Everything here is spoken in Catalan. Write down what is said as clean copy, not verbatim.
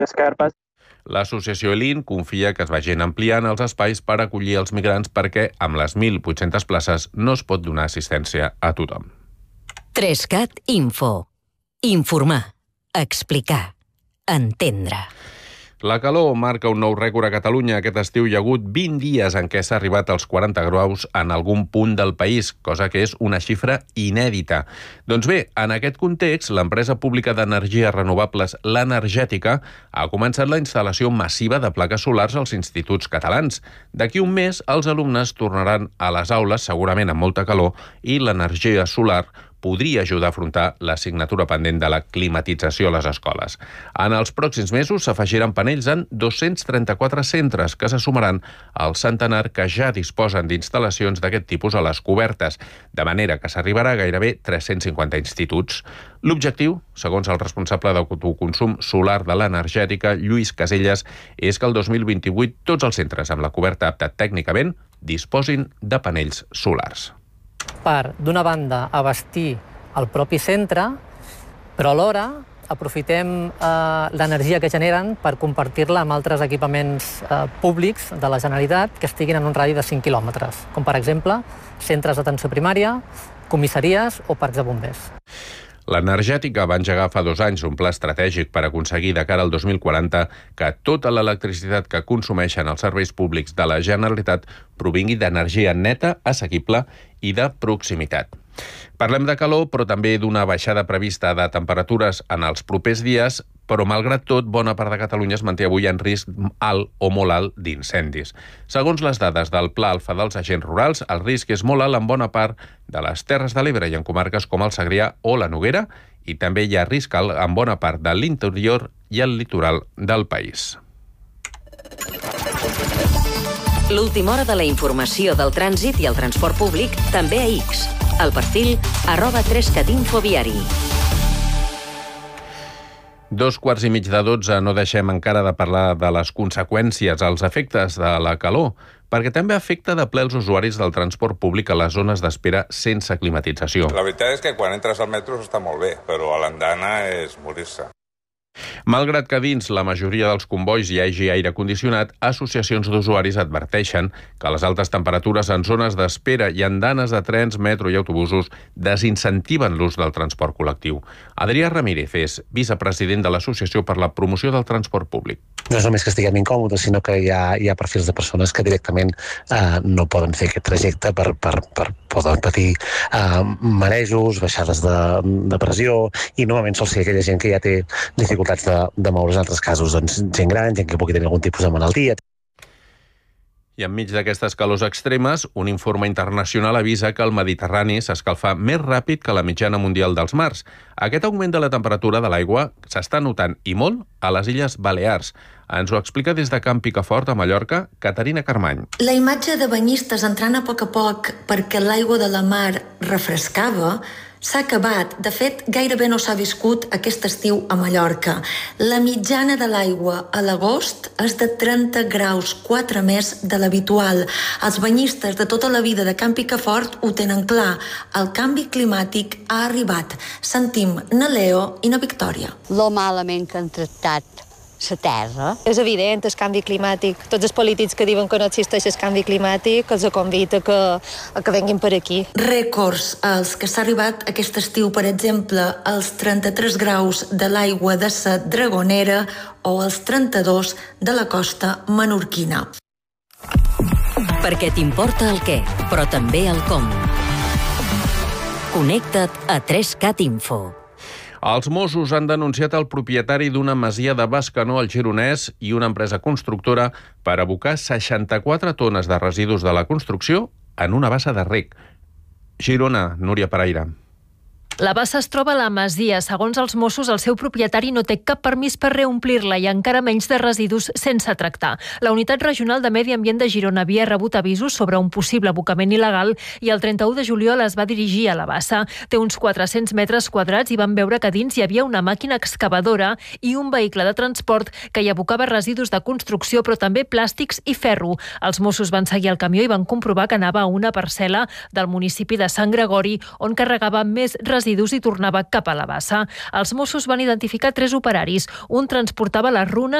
les carpes. L'associació ELIN confia que es vagin ampliant els espais per acollir els migrants perquè amb les 1.800 places no es pot donar assistència a tothom. 3CAT Info. Informar, explicar, entendre. La calor marca un nou rècord a Catalunya. Aquest estiu hi ha hagut 20 dies en què s'ha arribat als 40 graus en algun punt del país, cosa que és una xifra inèdita. Doncs bé, en aquest context, l'empresa pública d'energies renovables, l'Energètica, ha començat la instal·lació massiva de plaques solars als instituts catalans. D'aquí un mes, els alumnes tornaran a les aules, segurament amb molta calor, i l'energia solar podria ajudar a afrontar l'assignatura pendent de la climatització a les escoles. En els pròxims mesos s'afegiran panells en 234 centres que se sumaran al centenar que ja disposen d'instal·lacions d'aquest tipus a les cobertes, de manera que s'arribarà a gairebé 350 instituts. L'objectiu, segons el responsable d'autoconsum solar de l'Energètica, Lluís Caselles, és que el 2028 tots els centres amb la coberta apta tècnicament disposin de panells solars. Per, d'una banda, abastir el propi centre, però alhora aprofitem l'energia que generen per compartir-la amb altres equipaments públics de la Generalitat que estiguin en un radi de 5 quilòmetres, com per exemple centres d'atenció primària, comissaries o parcs de bombers. L'Energètica va engegar fa 2 anys un pla estratègic per aconseguir de cara al 2040 que tota l'electricitat que consumeixen els serveis públics de la Generalitat provingui d'energia neta, assequible i de proximitat. Parlem de calor, però també d'una baixada prevista de temperatures en els propers dies, però malgrat tot, bona part de Catalunya es manté avui en risc alt o molt alt d'incendis. Segons les dades del Pla Alfa dels Agents Rurals, el risc és molt alt en bona part de les Terres de l'Ebre i en comarques com el Segrià o la Noguera, i també hi ha risc alt en bona part de l'interior i el litoral del país. L'última hora de la informació del trànsit i el transport públic també a X. El perfil @3catinfoviari. 11:45 no deixem encara de parlar de les conseqüències, els efectes de la calor, perquè també afecta de ple els usuaris del transport públic a les zones d'espera sense climatització. La veritat és que quan entres al metro està molt bé, però a l'andana és morir-se. Malgrat que dins la majoria dels convois hi hagi aire condicionat, associacions d'usuaris adverteixen que les altes temperatures en zones d'espera i andanes de trens, metro i autobusos desincentiven l'ús del transport col·lectiu. Adrià Ramírez és vicepresident de l'Associació per la Promoció del Transport Públic. No és només que estiguem incòmodes, sinó que hi ha perfils de persones que directament no poden fer aquest trajecte per poden patir marejos, baixades de pressió, i normalment sol ser aquella gent que ja té dificultats de moure's. En altres casos, doncs, gent gran, gent que pugui tenir algun tipus de malaltia. I enmig d'aquestes calors extremes, un informe internacional avisa que el Mediterrani s'escalfa més ràpid que la mitjana mundial dels mars. Aquest augment de la temperatura de l'aigua s'està notant, i molt, a les Illes Balears. Ens ho explica des de Can Picafort, a Mallorca, Caterina Carmany. La imatge de banyistes entrant a poc perquè l'aigua de la mar refrescava s'ha acabat. De fet, gairebé no s'ha viscut aquest estiu a Mallorca. La mitjana de l'aigua a l'agost és de 30 graus, 4 més de l'habitual. Els banyistes de tota la vida de Can Picafort ho tenen clar. El canvi climàtic ha arribat. Sentim na Leo i na Victòria. Lo malament que han tractat la terra. És evident el canvi climàtic. Tots els polítics que diuen que no existeix el canvi climàtic els convida a que venguin per aquí. Rècords als que s'ha arribat aquest estiu, per exemple, als 33 graus de l'aigua de la Dragonera o als 32 de la costa menorquina. Perquè t'importa el què, però també el com. Connecta't a 3CAT Info. Els Mossos han denunciat el propietari d'una masia de Bescanó al Gironès i una empresa constructora per abocar 64 tones de residus de la construcció en una bassa de rec. Girona, Núria Pereira. La bassa es troba a la masia. Segons els Mossos, el seu propietari no té cap permís per reomplir-la i encara menys de residus sense tractar. La Unitat Regional de Medi Ambient de Girona havia rebut avisos sobre un possible abocament il·legal i el 31 de juliol es va dirigir a la bassa. Té uns 400 metres quadrats i van veure que dins hi havia una màquina excavadora i un vehicle de transport que hi abocava residus de construcció, però també plàstics i ferro. Els Mossos van seguir el camió i van comprovar que anava a una parcel·la del municipi de Sant Gregori on carregava més residus residus i tornava cap a la bassa. Els Mossos van identificar 3 operaris. Un transportava les runes